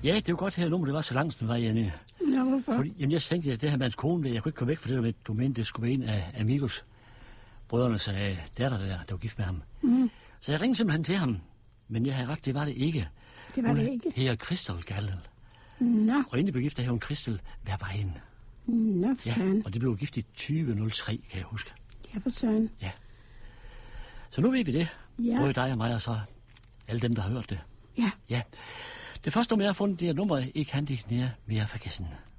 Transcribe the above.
Ja, det var godt her nummer, det var så langt, som det var, Janne. Nå, hvorfor? Fordi, jamen, jeg tænkte, at det her med hans kone, jeg kunne ikke komme væk, for det var med, du mente, det skulle være en af Amigos brødrenes datter, der var gift med ham. Mm. Så jeg ringede simpelthen til ham, men jeg havde ret, det var det ikke. Det var det ikke. Her Kristel Gallel. Nå. Og inden de blev gift, der havde hun Kristel hver vejen. Nå, for søren. Og det blev gift i 2003, kan jeg huske. Ja, for søren. Ja. Så nu ved vi det. Ja. Både dig og mig, og så alle dem, der har hørt det. Ja. Ja. Det første nummer, jeg har fundet, det er nummeret, ikke han de nære mere forgessen.